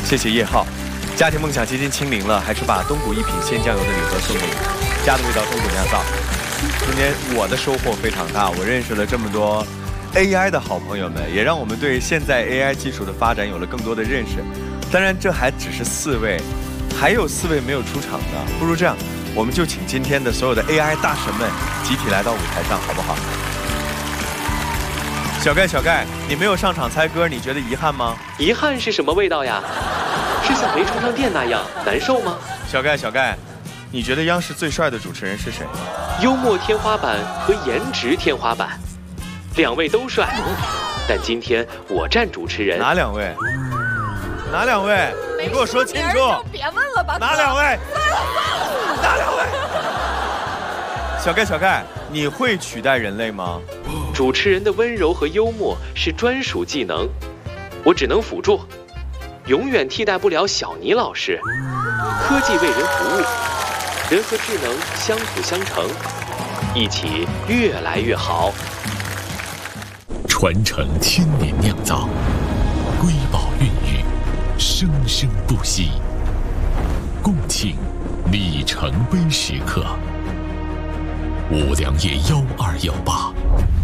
谢谢叶浩。家庭梦想接近清零了，还是把东谷一品鲜酱油的礼盒送给你。家的味道，东谷酿造。今天我的收获非常大，我认识了这么多 AI 的好朋友们，也让我们对现在 AI 技术的发展有了更多的认识。当然，这还只是4位，还有4位没有出场的。不如这样，我们就请今天的所有的 AI 大神们集体来到舞台上，好不好？小盖，你没有上场猜歌，你觉得遗憾吗？ 遗憾是什么味道呀？是像没充上电那样难受吗？ 小盖，你觉得央视最帅的主持人是谁？ 幽默天花板和颜值天花板，2位都帅，但今天我占主持人。 哪2位？你给我说清楚！ 别问了吧。 哪2位？哪2位？小盖，你会取代人类吗？ 主持人的温柔和幽默是专属技能，我只能辅助，永远替代不了小倪老师。科技为人服务，人和智能相辅相成，一起越来越好。 传承千年酿造，瑰宝孕育，生生不息。共庆里程碑时刻。五粮液1218。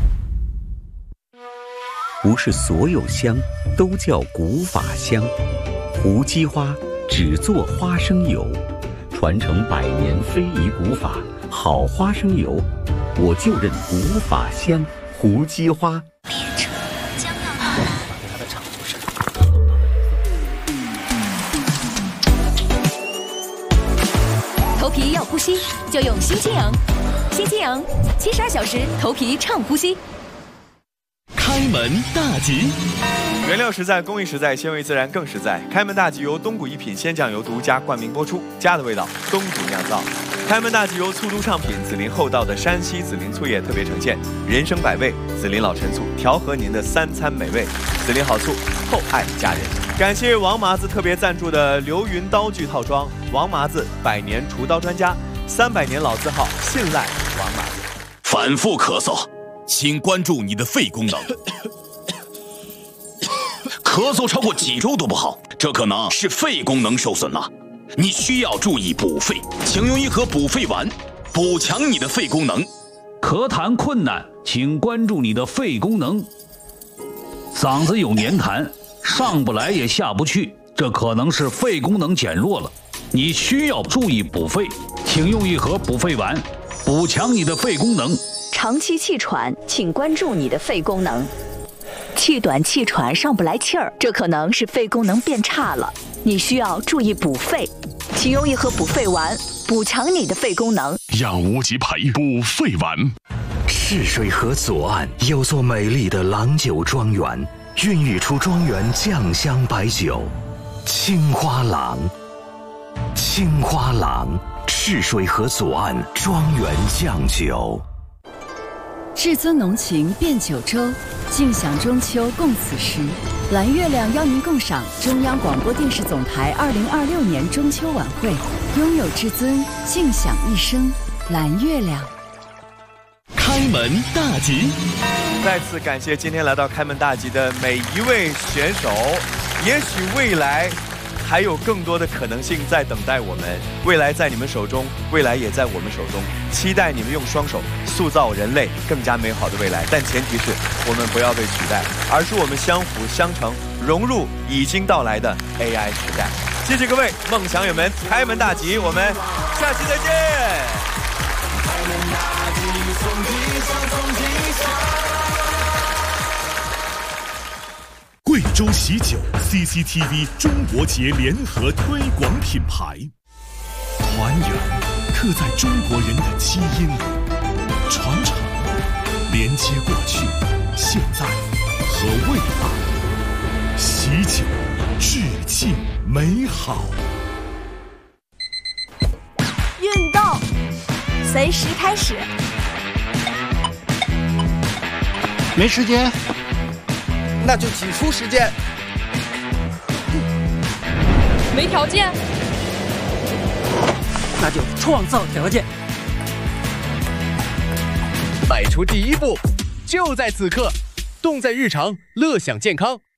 不是所有香都叫古法香，胡姬花只做花生油，传承100年非遗古法，好花生油，我就认古法香胡姬花。 列车将要他的场不是。 头皮要呼吸，就用新清扬。新清扬，72小时头皮畅呼吸。 开门大吉， 原料实在，工艺实在，鲜味自然更实在。开门大吉由东谷一品鲜酱油独家冠名播出，家的味道，东谷酿造。开门大吉由醋都畅品紫林厚道的山西紫林醋业特别呈现，人生百味，紫林老陈醋调和您的3餐美味，紫林好醋，厚爱家人。感谢王麻子特别赞助的流云刀具套装，王麻子100年厨刀专家，300年老字号，信赖王麻子。 反复咳嗽，请关注你的肺功能。咳嗽超过几周都不好，这可能是肺功能受损了。你需要注意补肺，请用一盒补肺丸，补强你的肺功能。 咳痰困难，请关注你的肺功能。嗓子有黏痰，上不来也下不去，这可能是肺功能减弱了。你需要注意补肺，请用一盒补肺丸，补强你的肺功能。 长期气喘，请关注你的肺功能。气短气喘上不来气儿，这可能是肺功能变差了，你需要注意补肺，请用一盒补肺丸，补强你的肺功能。 养无极培补肺丸。 赤水河左岸有座美丽的郎酒庄园，孕育出庄园酱香白酒，青花郎。青花郎，赤水河左岸庄园酱酒。 至尊浓情变九州，尽享中秋共此时。蓝月亮邀您共赏中央广播电视总台2026年中秋晚会，拥有至尊，尽享一生。蓝月亮。 开门大吉， 再次感谢今天来到开门大吉的每一位选手，也许未来还有更多的可能性在等待我们，未来在你们手中，未来也在我们手中，期待你们用双手塑造人类更加美好的未来，但前提是我们不要被取代，而是我们相辅相成，融入已经到来的 AI 时代。谢谢各位梦想友们，开门大吉，我们下期再见。开门大吉，送吉祥，送吉祥。 贵州喜酒 CCTV 中国节联合推广品牌，团圆刻在中国人的基因里，传承连接过去、现在和未来，喜酒致敬美好。 运动随时开始。 没时间， 那就挤出时间。 没条件， 那就创造条件。 迈出第一步，就在此刻，动在日常，乐享健康。